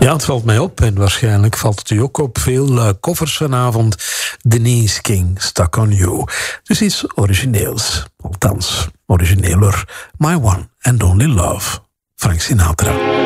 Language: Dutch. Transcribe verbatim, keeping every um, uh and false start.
Ja, het valt mij op en waarschijnlijk valt het u ook op. Veel uh, covers vanavond. Denise King, Stuck on You. Dus iets origineels. Althans, origineler. My One and Only Love. Frank Sinatra.